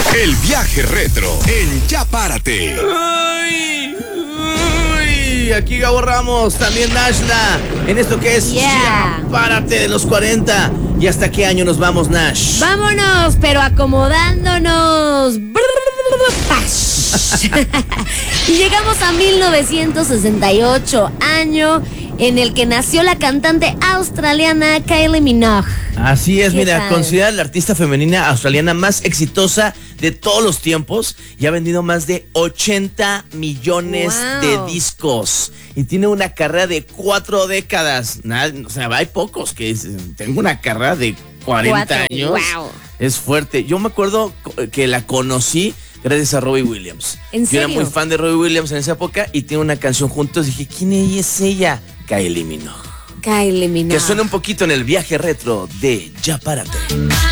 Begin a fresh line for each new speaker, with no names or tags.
El viaje retro en Ya Párate.
Aquí Gabo Ramos, también Nashla, en esto que es
Yeah.
Ya Párate de los 40. ¿Y hasta qué año nos vamos, Nash?
Vámonos, pero acomodándonos. Y llegamos a 1968, año en el que nació la cantante australiana Kylie Minogue.
Así es,
¿Qué
mira,
tal?
considerada la artista femenina australiana más exitosa de todos los tiempos y ha vendido más de 80 millones
Wow.
de discos y tiene una carrera de 4 décadas. O sea, hay pocos que dicen, tengo una carrera de 40
4,
años.
wow.
Es fuerte. Yo me acuerdo que la conocí gracias a Robbie Williams.
¿En
Yo era
serio?
muy fan de Robbie Williams en esa época y tiene una canción juntos. Dije, ¿quién es ella? Kylie Minogue.
Kylie Minogue.
Que suena un poquito en el viaje retro de Ya Párate.